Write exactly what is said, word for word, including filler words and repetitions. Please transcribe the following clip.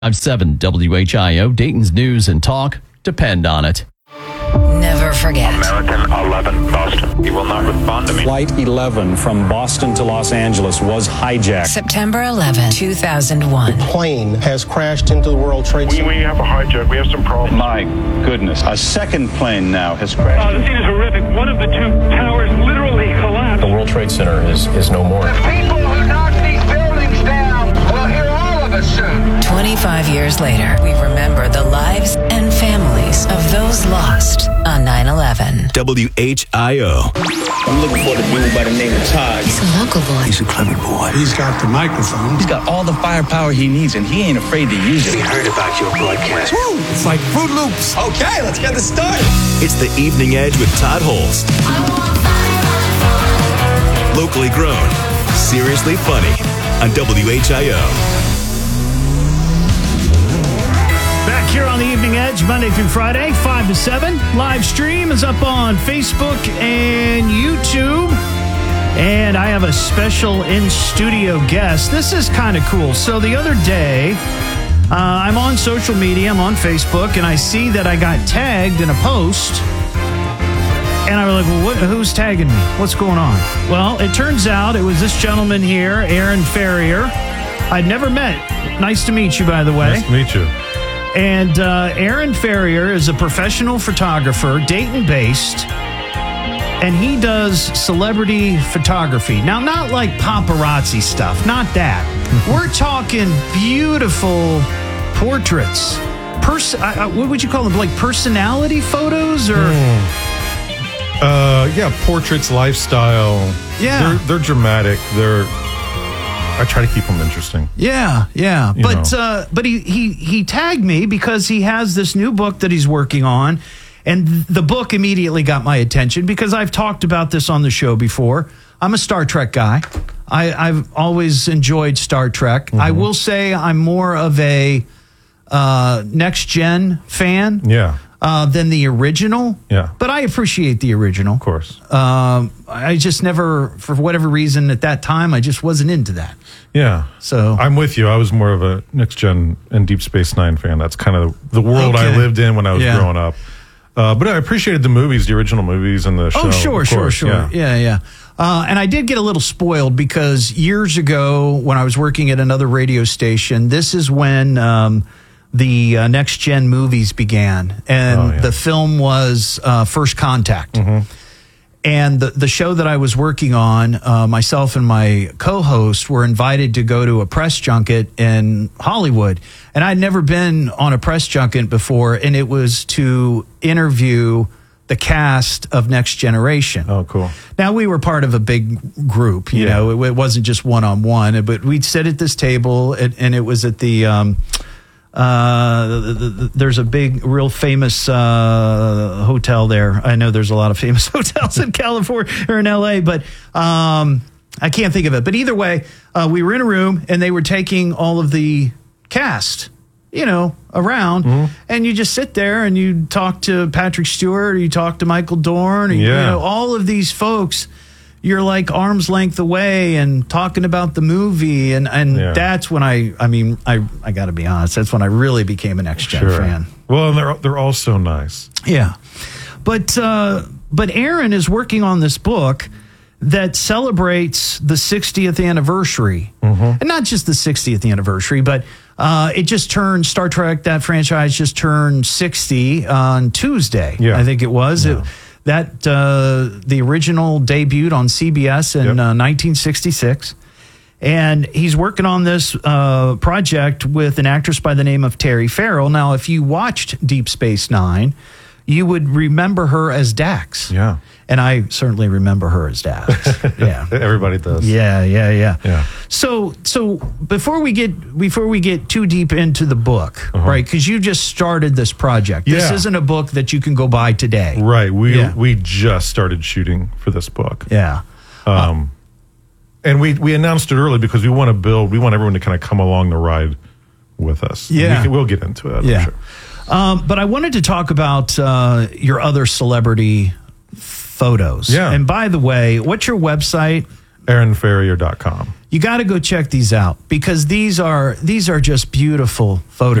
I'm seven W H I O, Dayton's news and talk depend on it. Never forget. American eleven, Boston. He will not respond to me. Flight eleven from Boston to Los Angeles was hijacked. September eleventh, two thousand one. Plane has crashed into the World Trade We, Center. we have a hijack. We have some problems. My goodness. A second plane now has crashed. Uh, the scene is horrific. One of the two towers literally collapsed. The World Trade Center is, is no more. The people who knock these buildings down will hear all of us soon. twenty-five years later, we remember the lives and families of those lost on nine eleven. W H I O. I'm looking for the dude by the name of Todd. He's a local boy. He's a clever boy. He's got the microphone. He's got all the firepower he needs, and he ain't afraid to use it. We heard about your broadcast. Woo! It's like Fruit Loops. Okay, let's get this started. It's the Evening Edge with Todd Holst. Locally grown, seriously funny on W H I O. Back here on the Evening Edge, Monday through Friday, five to seven. Live stream is up on Facebook and YouTube. And I have a special in-studio guest. This is kind of cool. So the other day, uh, I'm on social media, I'm on Facebook, and I see that I got tagged in a post. And I was like, well, what, who's tagging me? What's going on? Well, it turns out it was this gentleman here, Aaron Ferrier. I'd never met. Nice to meet you, by the way. Nice to meet you. And uh, Aaron Ferrier is a professional photographer, Dayton-based, and he does celebrity photography. Now, not like paparazzi stuff, not that. We're talking beautiful portraits. Pers- I, I, what would you call them? Like personality photos or... Mm. Uh, yeah, portraits, lifestyle. Yeah. They're, they're dramatic. They're... I try to keep them interesting. Yeah, yeah. You but know. uh, but he, he, he tagged me because he has this new book that he's working on. And the book immediately got my attention because I've talked about this on the show before. I'm a Star Trek guy. I, I've always enjoyed Star Trek. Mm-hmm. I will say I'm more of a uh, next-gen fan. Yeah. Uh, than the original. Yeah. But I appreciate the original. Of course. Um, I just never, for whatever reason at that time, I just wasn't into that. Yeah. So I'm with you. I was more of a Next Gen and Deep Space Nine fan. That's kind of the world Okay. I lived in when I was Yeah. growing up. Uh, but I appreciated the movies, the original movies and the show. Oh, sure, of sure, course. sure. Yeah. Yeah, yeah. Uh, and I did get a little spoiled because years ago when I was working at another radio station, this is when um, the uh, Next Gen movies began. And Oh, yeah. the film was uh, First Contact. Mm-hmm. And the, the show that I was working on, uh, myself and my co-host were invited to go to a press junket in Hollywood. And I'd never been on a press junket before, and it was to interview the cast of Next Generation. Oh, cool. Now, we were part of a big group, you Yeah. know, it, it wasn't just one-on-one, but we'd sit at this table, and, and it was at the... Um, Uh, the, the, the, there's a big, real famous uh, hotel there. I know there's a lot of famous hotels in California or in L A, but um, I can't think of it. But either way, uh, we were in a room and they were taking all of the cast, you know, around, mm-hmm. and you just sit there and you talk to Patrick Stewart, or you talk to Michael Dorn, or, Yeah. you know, all of these folks. You're like arm's length away and talking about the movie. And, and Yeah. that's when I, I mean, I, I got to be honest, that's when I really became a Next Gen Sure. fan. Well, and they're, they're all so nice. Yeah. But, uh, but Aaron is working on this book that celebrates the sixtieth anniversary. Mm-hmm. And not just the sixtieth anniversary, but uh, it just turned, Star Trek, that franchise just turned sixty on Tuesday, Yeah. I think it was. Yeah. It, That uh, the original debuted on C B S in Yep. uh, nineteen sixty-six. And he's working on this uh, project with an actress by the name of Terry Farrell. Now, if you watched Deep Space Nine, you would remember her as Dax. Yeah. And I certainly remember her as Dax. Yeah. Everybody does. Yeah, yeah, yeah. Yeah. So, so before we get before we get too deep into the book, Uh-huh. right? Because you just started this project. This Yeah. isn't a book that you can go buy today. Right. We Yeah. we just started shooting for this book. Yeah. Um, and we, we announced it early because we want to build, we want everyone to kind of come along the ride with us. Yeah. We can, we'll get into it. Yeah. I'm sure. Um, but I wanted to talk about uh, your other celebrity photos. Yeah. And by the way, what's your website? aaron farrier dot com. You got to go check these out because these are these are just beautiful photos.